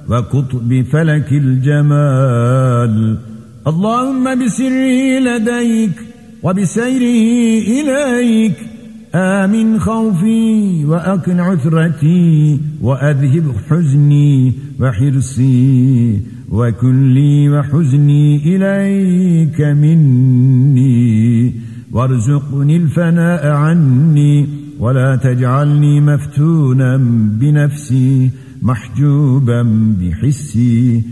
وقطب فلك الجمال. اللهم بسري لديك وبسيره إليك آمن خوفي وأكن عثرتي وأذهب حزني وحرصي وكن لي وحزني إليك مني، وارزقني الفناء عني ولا تجعلني مفتونا بنفسي محجوبا بحسي.